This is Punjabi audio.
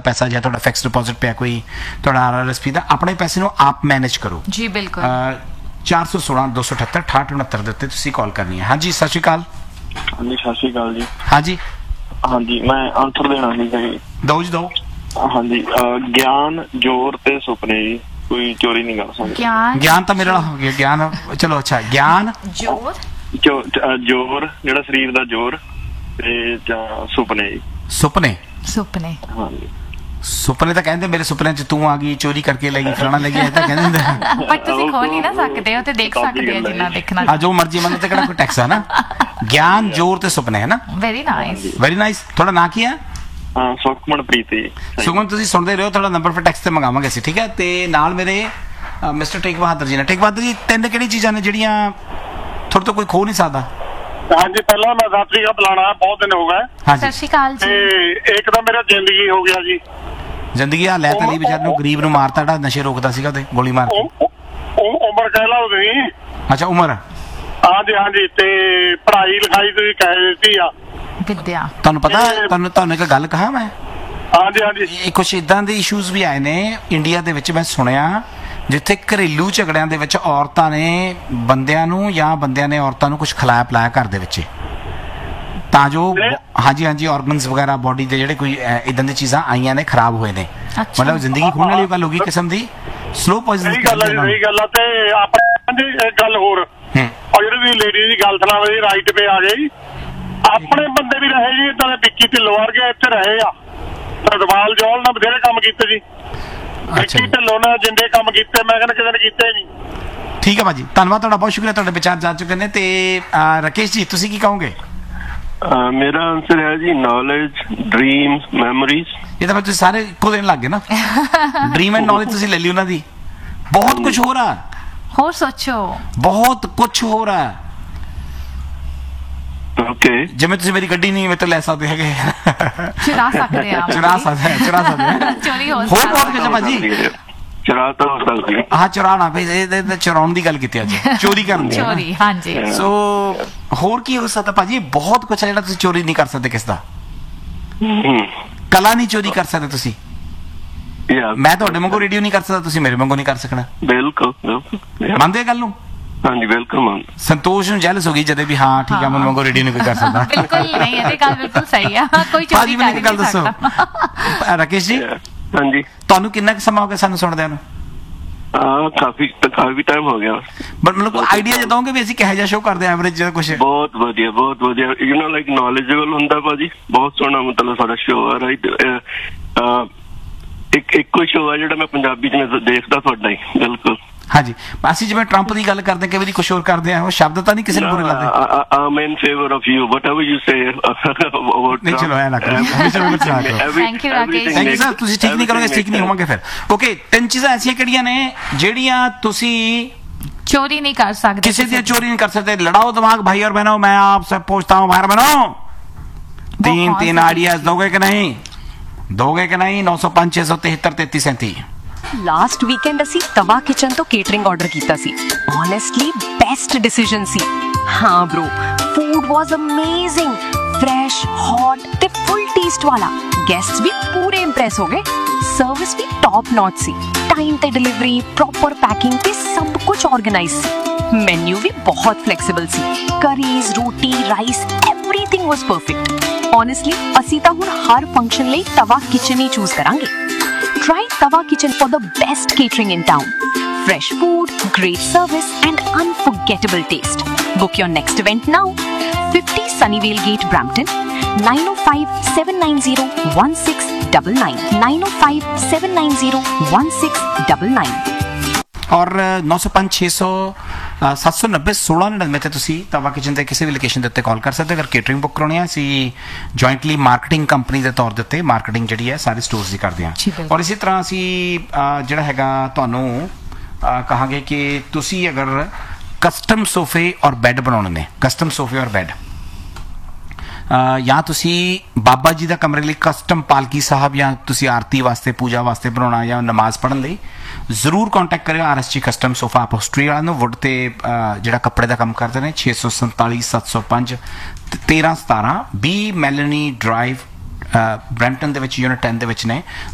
ਪੈਸਾ ਜਾਂ ਤੁਹਾਡਾ ਫਿਕਸ ਡਿਪੋਜ਼ਿਟ ਪਿਆ ਕੋਈ ਤੁਹਾਡਾ RRSP ਦਾ, ਆਪਣੇ ਪੈਸੇ ਨੂੰ ਆਪ ਮੈਨੇਜ ਕਰੋ ਜੀ। ਬਿਲਕੁਲ। 416 278 6869 ਦੇ ਉੱਤੇ ਤੁਸੀਂ ਕਾਲ ਕਰਨੀ ਹੈ। ਹਾਂਜੀ ਸਤਿ ਸ਼੍ਰੀ ਅਕਾਲ। ਹਾਂਜੀ ਸਤਿ ਸ਼੍ਰੀ ਅਕਾਲ ਜੀ। ਹਾਂਜੀ ਹਾਂਜੀ ਮੈਂ ਆਨਸਰ ਦੇਣਾ ਸੀਗਾ ਜੀ। ਦੋ ਜੀ ਦੋ। ਹਾਂਜੀ ਗਿਆਨ, ਜ਼ੋਰ ਤੇ ਸੁਪਨੇ ਜੀ, ਕੋਈ ਚੋਰੀ ਨਹੀਂ ਕਰ ਸਕਦਾ। ਗਿਆਨ ਤਾਂ ਮੇਰੇ ਨਾਲ ਹੋ ਗਿਆ। ਗਿਆਨ ਚਲੋ ਅੱਛਾ। ਗਿਆਨ, ਜ਼ੋਰ, ਜ਼ੋਰ ਜਿਹੜਾ ਸਰੀਰ ਦਾ ਜ਼ੋਰ, ਤੇ ਜਾਂ ਸੁਪਨੇ ਜੀ। ਸੁਪਨੇ। ਸੁਪਨੇ। ਹਾਂਜੀ ਸੁਪਨੇ ਤਾਂ ਕਹਿੰਦੇ ਮੇਰੇ ਸੁਪਨੇ 'ਚ ਤੂੰ ਆ ਗਈ, ਚੋਰੀ ਕਰਕੇ ਲੈ ਗਈ, ਫਲਾਣਾ ਲੈ ਗਈ, ਇਹ ਤਾਂ ਕਹਿੰਦੇ ਹੁੰਦੇ। ਪਰ ਤੁਸੀਂ ਖੋਲ ਨਹੀਂ ਨਾ ਸਕਦੇ ਹੋ ਤੇ ਦੇਖ ਸਕਦੇ ਆ ਜਿੰਨਾ ਦੇਖਣਾ। ਹਾਂ ਜੋ ਮਰਜ਼ੀ ਮੈਨੂੰ ਤੇ ਕਿਹੜਾ ਕੋਈ ਟੈਕਸ ਹੈ ਨਾ। ਗਿਆਨ, ਜ਼ੋਰ ਤੇ ਸੁਪਨੇ ਹੈ ਨਾ। Very nice, very nice. ਤੁਹਾਡਾ ਨਾਂ ਕੀ ਹੈ? ਸੁਖਮਨਪ੍ਰੀਤ ਜੀ। ਸੁਖਮਨ ਤੁਸੀਂ ਸੁਣਦੇ ਰਹੋ, ਤੁਹਾਡਾ ਨੰਬਰ ਫਿਰ ਟੈਕਸ ਤੇ ਮੰਗਾਵਾਂਗੇ ਅਸੀਂ, ਠੀਕ ਹੈ। ਤੇ ਨਾਲ ਮੇਰੇ ਮਿਸਟਰ ਟੇਕ ਬਹਾਦਰ ਜੀ ਨੇ। ਟੇਕ ਬਹਾਦਰ ਜੀ, ਤਿੰਨ ਕਿਹੜੀ ਚੀਜ਼ਾਂ ਨੇ ਜਿਹੜੀਆਂ ਤੁਹਾਡੇ ਤੋਂ ਕੋਈ ਖੋ ਨਹੀਂ ਸਕਦਾ? ਹਾਂਜੀ ਪਹਿਲਾਂ ਮੈਂ ਸਤਿ ਸ਼੍ਰੀ ਅਕਾਲ ਬੁਲਾਣਾ, ਬਹੁਤ ਦਿਨ ਹੋ ਗਏ। ਸਤਿ ਸ਼੍ਰੀ ਅਕਾਲ ਜੀ। ਤੇ ਇੱਕ ਤਾਂ ਮੇਰਾ ਜ਼ਿੰਦਗੀ ਹੋ ਗਿਆ ਜੀ। ਜ਼ਿੰਦਗੀ ਆ ਲੈ ਤਾਂ ਲਈ ਵਿਚਾਰ ਨੂੰ, ਗਰੀਬ ਨੂੰ ਮਾਰਤਾ, ਜਿਹੜਾ ਨਸ਼ੇ ਰੋਕਦਾ ਸੀਗਾ ਤੇ ਗੋਲੀ ਮਾਰ ਕੇ। ਉਮਰ ਕਹਿ ਲਓ ਤੁਸੀਂ। ਅੱਛਾ ਉਮਰ। ਹਾਂਜੀ ਹਾਂਜੀ। ਤੇ ਪੜ੍ਹਾਈ ਲਿਖਾਈ ਤੁਸੀਂ ਕਹਿ ਦਿੱਤੀ ਆ। ਵਿਦਿਆ। ਤੁਹਾਨੂੰ ਪਤਾ, ਤੁਹਾਨੂੰ ਇੱਕ ਗੱਲ ਕਹਾਂ ਮੈਂ। ਹਾਂਜੀ ਹਾਂਜੀ। ਇਹ ਕੁਛ ਇਦਾਂ ਦੇ ਇਸ਼ੂਜ਼ ਵੀ ਆਏ ਨੇ ਇੰਡੀਆ ਦੇ ਵਿੱਚ, ਮੈਂ ਸੁਣਿਆ, ਜਿੱਥੇ ਘਰੇਲੂ ਝਗੜਿਆਂ ਦੇ ਵਿੱਚ ਔਰਤਾਂ ਨੇ ਬੰਦਿਆਂ ਨੂੰ ਜਾਂ ਬੰਦਿਆਂ ਨੇ ਔਰਤਾਂ ਨੂੰ ਕੁਝ ਖਿਲਾਇਆ ਪਿਲਾਇਆ ਘਰ ਦੇ ਵਿੱਚ, ਤਾਂ ਜੋ ਹਾਂਜੀ ਹਾਂਜੀ ਆਰਗਨਸ ਵਗੈਰਾ ਬੋਡੀ ਦੇ ਜਿਹੜੇ ਕੋਈ ਇਦਾਂ ਦੀ ਚੀਜ਼ਾਂ ਆਈਆਂ ਨੇ, ਖਰਾਬ ਹੋਏ ਨੇ। ਮਤਲਬ ਜ਼ਿੰਦਗੀ ਖੋਣ ਵਾਲੀ ਗੱਲ ਹੋ ਗਈ ਕਿਸਮ ਦੀ। Slow poison. ਸਹੀ ਗੱਲ ਹੈ, ਸਹੀ ਗੱਲ ਆ। ਤੇ ਆਪਣੇ ਇੱਕ ਗੱਲ ਹੋਰ, ਔਰ ਜਿਹੜੀ ਵੀ ਲੇਡੀ ਦੀ ਗੱਲ ਸੁਣਾ ਰਹੀ, ਰਾਈਟ ਪੇ ਆ ਗਈ। ਆਪਣੇ ਬੰਦੇ ਵੀ ਰਹੇ ਜੀ ਇਦਾਂ ਦੇ, ਵਿੱਕੀ ਢਿੱਲੋਂ ਵਰਗੇ ਇੱਥੇ ਰਹੇ ਆ। ਰਵਾਲ ਜੋਲ ਨਾਲ ਬਥੇਰੇ ਕੰਮ ਕੀਤੇ ਜੀ। ਵਿੱਕੀ ਢਿੱਲੋਂ ਨੇ ਜਿੰਦੇ ਕੰਮ ਕੀਤੇ, ਮੈਂ ਕਹਿੰਦਾ ਕਿਸੇ ਨੇ ਕੀਤੇ ਨਹੀਂ। ਠੀਕ ਹੈ ਭਾਜੀ, ਧੰਨਵਾਦ ਤੁਹਾਡਾ, ਬਹੁਤ ਸ਼ੁਕਰੀਆ। ਤੁਹਾਡੇ ਵਿਚਾਰ ਜਾ ਚੁੱਕੇ ਨੇ। ਤੇ ਰਾਕੇਸ਼ ਜੀ ਤੁਸੀਂ ਕੀ ਕਹੋਗੇ? ਮੇਰਾ ਆਨਸਰ ਹੈ ਜੀ ਨੌਲੇਜ, ਡ੍ਰੀਮਸ, ਮੈਮੋਰੀਜ਼। ਇਹ ਤਾਂ ਤੁਸੀਂ ਸਾਰੇ ਇੱਕੋ ਦਿਨ ਲੱਗ ਗਏ ਨਾ। ਡ੍ਰੀਮ ਐਂਡ ਨੌਲੇਜ ਤੁਸੀਂ ਲੈ ਲਈ ਉਹਨਾਂ ਦੀ। ਬਹੁਤ ਕੁਝ ਹੋ ਰਹਾ, ਹੋਰ ਸੋਚੋ, ਬਹੁਤ ਕੁਝ ਹੋ ਰਹਾ। ਓਕੇ, ਜਿਵੇਂ ਤੁਸੀਂ ਮੇਰੀ ਗੱਡੀ ਨਹੀਂ ਮੇਰੇ ਤੋਂ ਲੈ ਸਕਦੇ ਹੈਗੇ, ਚੁਰਾ ਸਕਦੇ ਆ। ਚੁਰਾ ਸਕਦੇ, ਚੁਰਾ ਸਕਦੇ। ਚੋਰੀ ਹੋ ਹੋਰ ਬਹੁਤ ਕੁਝ ਭਾਜੀ। ਚੁਰਾ ਤਾਂ ਹੋ ਸਕਦੀ। ਹਾਂ ਚੁਰਾਣਾ ਭਾਈ, ਇਹ ਚੁਰਾਉਣ ਦੀ ਗੱਲ ਕੀਤੀ ਅੱਜ, ਚੋਰੀ ਕਰਨ ਦੀ। ਚੋਰੀ, ਹਾਂਜੀ। ਸੋ ਹੋਰ ਕੀ ਹੋ ਸਕਦਾ ਭਾਜੀ? ਬਹੁਤ ਕੁਝ ਹੈ ਜਿਹੜਾ ਤੁਸੀਂ ਚੋਰੀ ਨਹੀਂ ਕਰ ਸਕਦੇ ਕਿਸੇ ਦਾ। ਕਲਾ ਨਹੀਂ ਚੋਰੀ ਕਰ ਸਕਦੇ ਤੁਸੀਂ। ਮੈਂ ਤੁਹਾਡੇ ਵਾਂਗੂ ਰੇਡੀਓ ਨਹੀਂ ਕਰ ਸਕਦਾ, ਤੁਸੀਂ ਮੇਰੇ ਵਾਂਗੂ ਨਹੀਂ ਕਰ ਸਕਣਾ। ਬਿਲਕੁਲ ਮੰਨਦੇ ਗੱਲ ਨੂੰ? ਹਾਂਜੀ ਬਿਲਕੁਲ। ਸੰਤੋਸ਼ ਨੂੰ ਜੈਲਸ ਹੋ ਗਈ ਜਦੋਂ ਵੀ ਹਾਂ ਠੀਕ ਆ, ਮੈਨੂੰ ਵਾਂਗੂ ਰੇਡੀਓ ਨਹੀਂ ਕੋਈ ਕਰ ਸਕਦਾ। ਬਿਲਕੁਲ ਨਹੀਂ, ਇਹ ਗੱਲ ਬਿਲਕੁਲ ਸਹੀ ਆ। ਕੋਈ ਚੋਰੀ ਭਾਜੀ ਮੈਨੂੰ ਇੱਕ ਗੱਲ ਦੱਸੋ ਰਾਕੇਸ਼ ਜੀ, ਹਾਂਜੀ ਤੁਹਾਨੂੰ ਕਿੰਨਾ ਕੁ ਸਮਾਂ ਹੋ ਗਿਆ ਸਾਨੂੰ ਸੁਣਦਿਆਂ ਨੂੰ? ਕਾਫੀ ਟਾਈਮ ਹੋ ਗਿਆ। ਬਟ ਮੈਨੂੰ ਕੋਈ ਆਈਡੀਆ ਜੇ ਦੋਗੇ ਵੀ ਅਸੀਂ ਕਿਹੋ ਜਿਹਾ ਸ਼ੋਅ ਕਰਦੇ ਆ ਐਵਰੇਜ ਜਾਂ ਕੁਝ? ਬਹੁਤ ਵਧੀਆ, ਬਹੁਤ ਵਧੀਆ। ਯੂ ਨੋ ਲਾਈਕ ਨੌਲੇਜੇਬਲ ਹੁੰਦਾ ਭਾਜੀ, ਬਹੁਤ ਸੋਹਣਾ ਮਤਲਬ ਸਾਡਾ ਸ਼ੋਅ ਆ। ਰਾਈਟ, ਇੱਕੋ ਸ਼ੋਅ ਆ ਜਿਹੜਾ ਮੈਂ ਪੰਜਾਬੀ ਚ ਮੈਂ ਦੇਖਦਾ ਤੁਹਾਡਾ ਹੀ। ਬਿਲਕੁਲ ਹਾਂਜੀ। ਅਸੀਂ ਜਿਵੇਂ ਟਰੰਪ ਦੀ ਗੱਲ ਕਰਦੇ ਕਈ ਵਾਰੀ ਕੁਝ ਹੋਰ ਕਰਦੇ ਆ, ਉਹ ਸ਼ਬਦ ਤਾਂ ਨਹੀਂ ਕਿਸੇ ਨੂੰ ਬੁਰੇ ਲੱਗਦੇ। I'm in favor of you, whatever you say about ਨਹੀਂ ਚਲੋ ਐ ਨਾ ਕਰੋ, thank you Rakesh. Thank you sir, ਤੁਸੀਂ ਠੀਕ ਨਹੀਂ ਕਰੋਗੇ ਠੀਕ ਨਹੀਂ ਹੋਵਾਂਗੇ ਫਿਰ। ਓਕੇ, ਤਿੰਨ ਚੀਜ਼ਾਂ ਐਸੀਆਂ ਕਿਹੜੀਆਂ ਨੇ ਜਿਹੜੀਆਂ ਤੁਸੀਂ चोरी नहीं कर सकते, किसी से चोरी नहीं कर सकते? लड़ाओ दिमाग भाई और बहनों, मैं आपसे पूछता हूँ भाई बहनों, तीन तीन आइडियाज दोगे कि नहीं? दोगे कि नहीं? 905 673 33 37। ਲਾਸਟ ਵੀਕਐਂਡ ਅਸੀਂ ਤਵਾ ਕਿਚਨ ਤੋਂ ਕੇਟਰਿੰਗ ਆਰਡਰ ਕੀਤਾ ਸੀ। ਓਨੈਸਟਲੀ ਬੈਸਟ ਡਿਸੀਜਨ ਸੀ। ਹਾਂ bro, food was amazing, fresh, hot ਤੇ ਫੁੱਲ ਟੇਸਟ ਵਾਲਾ। ਗੈਸਟਸ ਵੀ ਪੂਰੇ ਇੰਪ੍ਰੈਸ ਹੋ ਗਏ। ਸਰਵਿਸ ਵੀ ਟੌਪ ਨੌਚ ਸੀ। ਟਾਈਮ ਤੇ ਡਿਲੀਵਰੀ, ਪ੍ਰੋਪਰ ਪੈਕਿੰਗ ਤੇ ਸਭ ਕੁਝ ਆਰਗੇਨਾਈਜ਼ ਸੀ। ਮੈਨੂ ਵੀ ਬਹੁਤ ਫਲੈਕਸੀਬਲ ਸੀ। ਕਰੀਜ਼, ਰੋਟੀ, ਰਾਈਸ, ਐਵਰੀਥਿੰਗ ਵਾਸ ਪਰਫੈਕਟ। ਓਨੈਸਟਲੀ ਅਸੀਂ ਤਾਂ ਹੁਣ ਹਰ ਫੰਕਸ਼ਨ ਲਈ ਤਵਾ ਕਿਚਨ ਹੀ ਚੂਜ਼ ਕਰਾਂਗੇ। Try Tawa Kitchen for the best catering in town. Fresh food, great service and unforgettable taste. Book your next event now. 50 Sunnyvale Gate, Brampton. 905-790-1699. 905-790-1699. और 905 600 790 1699 ਤੇ ਤੁਸੀਂ ਤਵਾ ਕਿਚਨ ਦੇ ਕਿਸੇ ਵੀ ਲੋਕੇਸ਼ਨ ਦੇ ਉੱਤੇ ਕਾਲ ਕਰ ਸਕਦੇ ਹੋ। ਅਗਰ ਕੇਟਰਿੰਗ ਬੁੱਕ ਕਰਾਉਣੀ ਹੈ, ਅਸੀਂ ਜੁਆਇੰਟਲੀ ਮਾਰਕੀਟਿੰਗ ਕੰਪਨੀ ਦੇ ਤੌਰ ਦੇ ਉੱਤੇ ਮਾਰਕੀਟਿੰਗ ਜਿਹੜੀ ਹੈ ਸਾਰੇ ਸਟੋਰਸ ਦੀ ਕਰਦੇ ਹਾਂ। ਔਰ ਇਸੇ ਤਰ੍ਹਾਂ ਅਸੀਂ ਜਿਹੜਾ ਹੈਗਾ ਤੁਹਾਨੂੰ ਕਹਾਂਗੇ ਕਿ ਤੁਸੀਂ ਅਗਰ ਕਸਟਮ ਸੋਫੇ ਔਰ ਬੈੱਡ ਬਣਾਉਣੇ ਨੇ, ਕਸਟਮ ਸੋਫੇ ਔਰ ਬੈੱਡ, ਜਾਂ ਤੁਸੀਂ ਬਾਬਾ ਜੀ ਦਾ ਕਮਰੇ ਲਈ ਕਸਟਮ ਪਾਲਕੀ ਸਾਹਿਬ ਜਾਂ ਤੁਸੀਂ ਆਰਤੀ ਵਾਸਤੇ ਪੂਜਾ ਵਾਸਤੇ ਬਣਾਉਣਾ ਜਾਂ ਨਮਾਜ਼ ਪੜ੍ਹਨ ਲਈ, ਜ਼ਰੂਰ ਕੰਟੈਕਟ ਕਰਿਓ RSG ਕਸਟਮ ਸੋਫਾ ਅਪੋਸਟਰੀ ਵਾਲਿਆਂ ਨੂੰ। ਵੁੱਡ ਤੇ ਜਿਹੜਾ ਕੱਪੜੇ ਦਾ ਕੰਮ ਕਰਦੇ ਨੇ, 647 705 1317 B ਮੈਲਨੀ ਡਰਾਈਵ ਬਰੈਂਪਟਨ ਦੇ ਵਿੱਚ, ਯੂਨਿਟ 10 ਦੇ ਵਿੱਚ ਨੇ।